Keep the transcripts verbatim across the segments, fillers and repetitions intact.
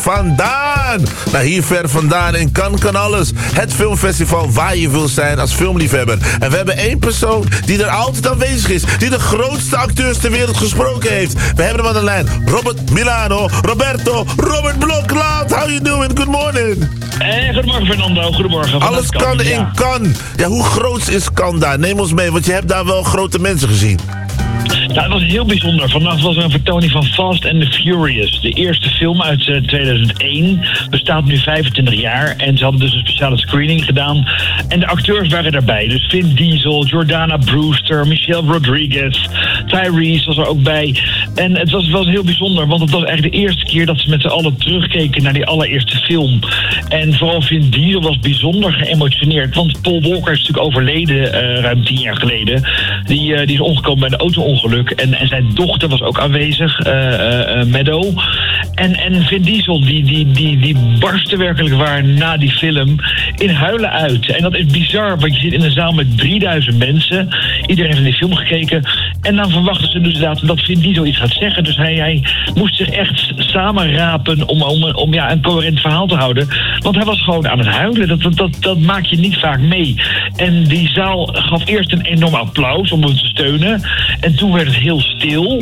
vandaan. Nou, hier ver vandaan in Cannes kan alles. Het filmfestival waar je wil zijn als filmliefhebber. En we hebben één persoon die er altijd aanwezig is. Die de grootste acteurs ter wereld gesproken heeft. We hebben hem aan de lijn. Robert Milano. Roberto. Robert Blokland. How you doing? Good morning. Eh, goedemorgen Fernando. Goedemorgen. Alles kan in ja. Cannes. Ja, hoe groot is Cannes daar? Neem ons mee, want je hebt daar wel grote mensen gezien. Ja, het was heel bijzonder. Vannacht was er een vertoning van Fast and the Furious. De eerste film uit uh, tweeduizend één. Bestaat nu vijfentwintig jaar. En ze hadden dus een speciale screening gedaan. En de acteurs waren daarbij. Dus Vin Diesel, Jordana Brewster, Michelle Rodriguez, Tyrese was er ook bij. En het was, was heel bijzonder. Want het was eigenlijk de eerste keer dat ze met z'n allen terugkeken naar die allereerste film. En vooral Vin Diesel was bijzonder geëmotioneerd. Want Paul Walker is natuurlijk overleden uh, ruim tien jaar geleden. Die, uh, die is omgekomen bij een auto-ongeluk. En, en zijn dochter was ook aanwezig, uh, uh, Meadow. En, en Vin Diesel, die, die, die, die barstte werkelijk waar na die film in huilen uit. En dat is bizar, want je zit in een zaal met drieduizend mensen. Iedereen heeft naar die film gekeken. En dan verwachten ze dus inderdaad dat Vin Diesel iets gaat zeggen. Dus hij, hij moest zich echt samenrapen om, om, om ja, een coherent verhaal te houden. Want hij was gewoon aan het huilen. Dat, dat, dat, dat maak je niet vaak mee. En die zaal gaf eerst een enorm applaus om hem te steunen. En toen werd het heel stil.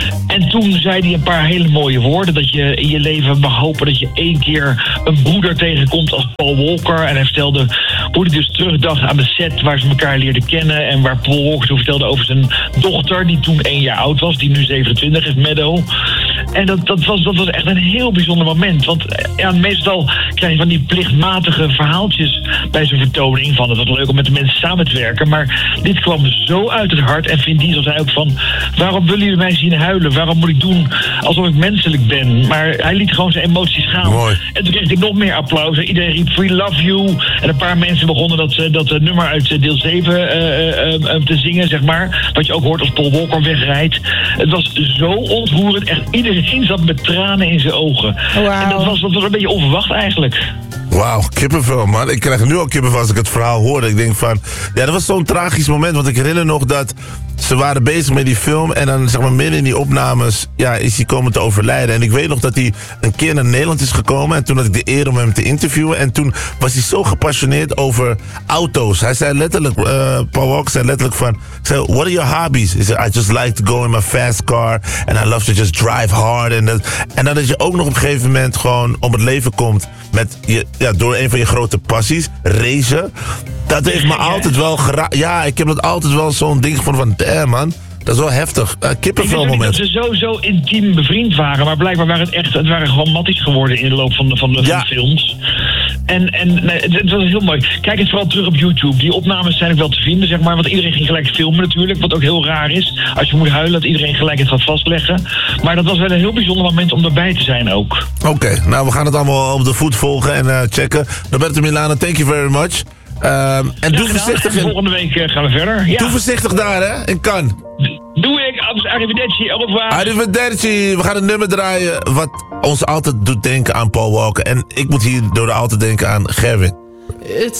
En toen zei hij een paar hele mooie woorden. Dat je in je leven mag hopen dat je één keer een broeder tegenkomt als Paul Walker. En hij vertelde hoe hij dus terugdacht aan de set waar ze elkaar leerden kennen. En waar Paul Walker toen vertelde over zijn dochter, die toen één jaar oud was. Die nu zevenentwintig is, Meadow. En dat, dat, was, dat was echt een heel bijzonder moment. Want ja, meestal krijg je van die plichtmatige verhaaltjes bij zo'n vertoning. Van het was leuk om met de mensen samen te werken. Maar dit kwam zo uit het hart. En Vin Diesel zei ook van, waarom willen jullie mij zien huilen? Waarom moet ik doen alsof ik menselijk ben? Maar hij liet gewoon zijn emoties gaan. Mooi. En toen kreeg ik nog meer applaus. Iedereen riep We Love You. En een paar mensen begonnen dat, dat nummer uit deel zeven uh, uh, uh, te zingen, zeg maar. Wat je ook hoort als Paul Walker wegrijdt. Het was zo ontroerend. Echt iedereen zat met tranen in zijn ogen. Wow. En dat was, dat was een beetje onverwacht eigenlijk. Wauw, kippenvel, man. Ik krijg nu al kippenvel als ik het verhaal hoor. Ik denk van, ja, dat was zo'n tragisch moment. Want ik herinner nog dat ze waren bezig met die film. En dan, zeg maar, midden in die opnames, ja, is hij komen te overlijden. En ik weet nog dat hij een keer naar Nederland is gekomen. En toen had ik de eer om hem te interviewen. En toen was hij zo gepassioneerd over auto's. Hij zei letterlijk, uh, Paul Walker zei letterlijk van, zei, what are your hobbies? He said, I just like to go in my fast car. And I love to just drive hard. En, dat, en dan dat je ook nog op een gegeven moment gewoon om het leven komt met je, ja, door een van je grote passies, racen. Dat heeft me altijd wel geraakt. Ja, ik heb dat altijd wel zo'n ding gevonden van, damn man, dat is wel heftig. Uh, kippenvel moment. Ik wist dat ze zo, zo intiem bevriend waren, maar blijkbaar waren het echt, het waren gewoon matties geworden in de loop van de, van de, ja. van de films. En, en nee, het, het was heel mooi. Kijk het vooral terug op YouTube. Die opnames zijn ook wel te vinden, zeg maar. Want iedereen ging gelijk filmen natuurlijk. Wat ook heel raar is. Als je moet huilen, dat iedereen gelijk het gaat vastleggen. Maar dat was wel een heel bijzonder moment om erbij te zijn ook. Oké, okay, nou we gaan het allemaal op de voet volgen en uh, checken. Roberto Milano, thank you very much. Um, en doe voorzichtig. In... Volgende week uh, gaan we verder. Ja. Doe voorzichtig daar, hè, in Cannes. Doe ik. Arrivederci. Au revoir. Arrivederci. We gaan een nummer draaien wat ons altijd doet denken aan Paul Walker. En ik moet hier door de altijd denken aan Gerwin.